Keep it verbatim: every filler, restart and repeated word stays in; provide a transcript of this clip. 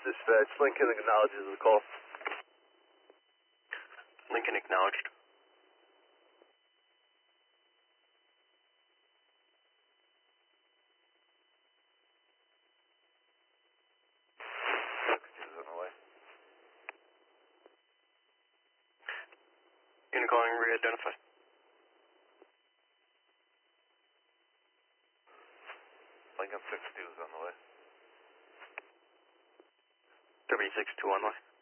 Dispatch, Lincoln acknowledges the call. Lincoln acknowledged. sixty-two's on the way. Unit calling, re-identify. Lincoln sixty-two's on the way. W six two on the way.